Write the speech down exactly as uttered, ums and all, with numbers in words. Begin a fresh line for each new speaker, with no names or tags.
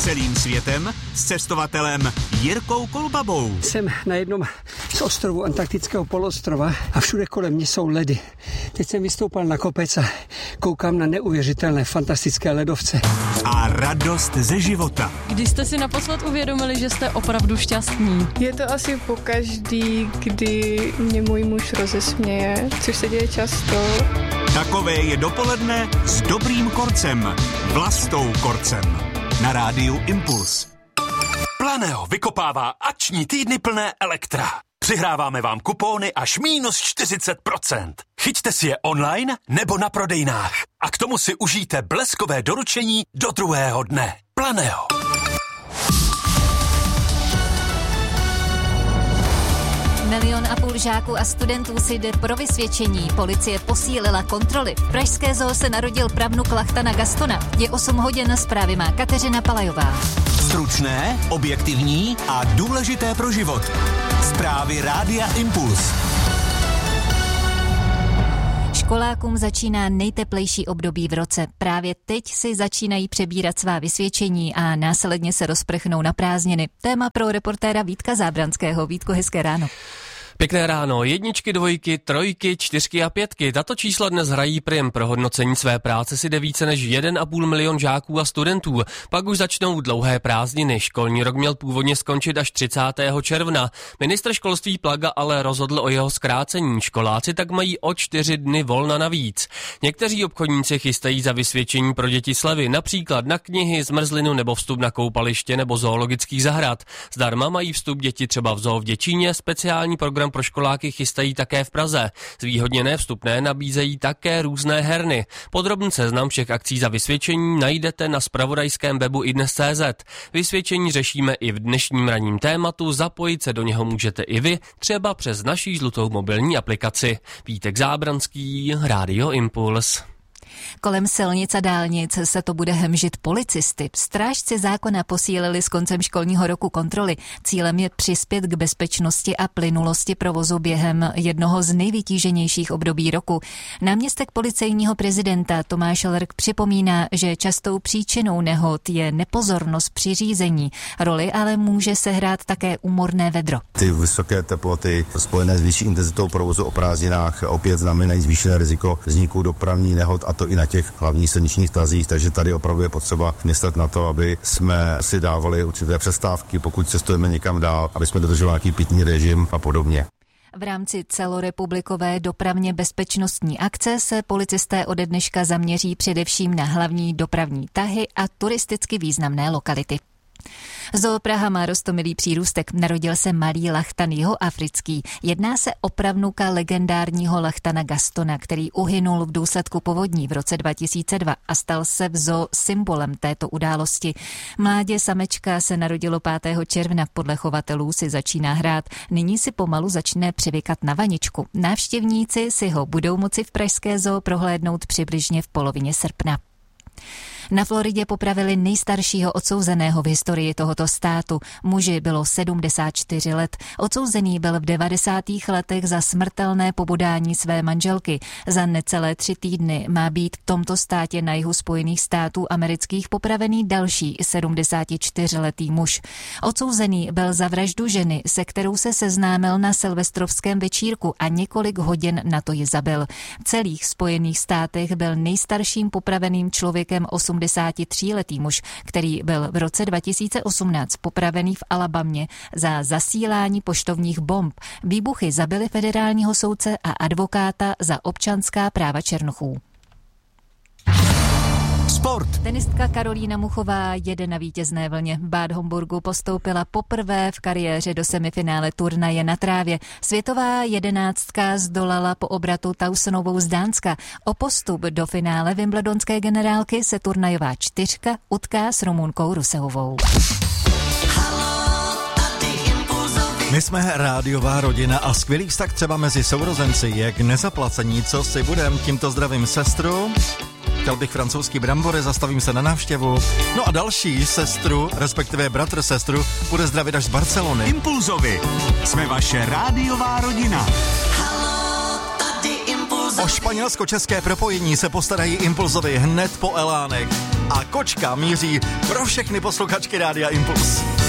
Celým světem s cestovatelem Jirkou Kolbabou.
Jsem na jednom z ostrovů antarktického poloostrova a všude kolem mě jsou ledy. Teď jsem vystoupal na kopec a koukám na neuvěřitelné, fantastické ledovce.
A radost ze života.
Kdy jste si naposled uvědomili, že jste opravdu šťastní?
Je to asi pokaždý, kdy mě můj muž rozesměje, což se děje často.
Takové je dopoledne s dobrým Korcem. Vlastou Korcem. Na rádiu Impuls.
Planeo vykopává akční týdny plné elektra. Přihráváme vám kupóny až minus čtyřicet procent. Chyťte si je online nebo na prodejnách. A k tomu si užijte bleskové doručení do druhého dne. Planeo.
Milion a půl žáků a studentů si jde pro vysvědčení. Policie posílila kontroly. V pražské zoo se narodil pravnuk Lachtana Gastona. Je osm hodin, zprávy má Kateřina Palajová.
Stručné, objektivní a důležité pro život. Zprávy Rádia Impuls.
Školákům začíná nejteplejší období v roce. Právě teď si začínají přebírat svá vysvědčení a následně se rozprchnou na prázdniny. Téma pro reportéra Vítka Zábranského. Vítku, hezké ráno.
Pěkné ráno, jedničky, dvojky, trojky, čtyřky a pětky. Tato čísla dnes hrají prim. Pro hodnocení své práce si jde více než jeden a půl milion žáků a studentů. Pak už začnou dlouhé prázdniny. Školní rok měl původně skončit až třicátého června. Ministr školství Plaga ale rozhodl o jeho zkrácení. Školáci tak mají o čtyři dny volna navíc. Někteří obchodníci chystají za vysvědčení pro děti slevy, například na knihy, zmrzlinu nebo vstup na koupaliště nebo zoologických zahrad. Zdarma mají vstup děti třeba v zoo v Děčíně, speciální program pro školáky chystají také v Praze. Zvýhodněné vstupné nabízejí také různé herny. Podrobný seznam všech akcí za vysvědčení najdete na zpravodajském webu iDnes tečka cé zet. Vysvědčení řešíme i v dnešním ranním tématu, zapojit se do něho můžete i vy, třeba přes naší žlutou mobilní aplikaci. Vítek Zábranský, Rádio Impuls.
Kolem silnic a dálnic se to bude hemžit policisty. Strážci zákona posílili s koncem školního roku kontroly. Cílem je přispět k bezpečnosti a plynulosti provozu během jednoho z nejvytíženějších období roku. Náměstek policejního prezidenta Tomáš Lrk připomíná, že častou příčinou nehod je nepozornost při řízení. Roli ale může sehrát také úmorné vedro.
Ty vysoké teploty spojené s vyšší intenzitou provozu o prázdninách opět znamenají zvýšené riziko vzniku dopravní nehod, a to i na těch hlavních silničních tazích, takže tady opravdu je potřeba myslet na to, aby jsme si dávali určité přestávky, pokud cestujeme někam dál, aby jsme dodržovali nějaký pitný režim a podobně.
V rámci celorepublikové dopravně bezpečnostní akce se policisté ode dneška zaměří především na hlavní dopravní tahy a turisticky významné lokality. Zoo Praha má roztomilý přírůstek. Narodil se malý lachtan jihoafrický. Jedná se o pravnuka legendárního Lachtana Gastona, který uhynul v důsledku povodní v roce dva tisíce dva a stal se v zoo symbolem této události. Mládě samečka se narodilo pátého června. Podle chovatelů si začíná hrát. Nyní si pomalu začne přivykat na vaničku. Návštěvníci si ho budou moci v pražské zoo prohlédnout přibližně v polovině srpna. Na Floridě popravili nejstaršího odsouzeného v historii tohoto státu. Muži bylo sedmdesát čtyři let. Odsouzený byl v devadesátých letech za smrtelné pobodání své manželky. Za necelé tři týdny má být v tomto státě na jihu Spojených států amerických popravený další sedmdesátičtyřletý muž. Odsouzený byl za vraždu ženy, se kterou se seznámil na silvestrovském večírku a několik hodin na to ji zabil. V celých Spojených státech byl nejstarším popraveným člověkem osmdesátitříletý muž, který byl v roce dva tisíce osmnáct popravený v Alabamě za zasílání poštovních bomb. Výbuchy zabily federálního soudce a advokáta za občanská práva černochů.
Sport.
Tenistka Karolína Muchová jede na vítězné vlně. V Bad Homburgu postoupila poprvé v kariéře do semifinále turnaje na trávě. Světová jedenáctka zdolala po obratu Tausonovou z Dánska. O postup do finále wimbledonské generálky se turnajová čtyřka utká s Rumunkou Rusehovou.
My jsme rádiová rodina a skvělý vztah třeba mezi sourozenci je k nezaplacení. Co si budem? Tímto zdravím sestru. Chtěl bych francouzský brambory, zastavím se na návštěvu. No a další sestru, respektive bratr sestru, bude zdravit až z Barcelony.
Impulzovi. Jsme vaše rádiová rodina.
O španělsko-české propojení se postarají Impulzovi hned po Elánech. a kočka míří pro všechny posluchačky Rádia Impuls.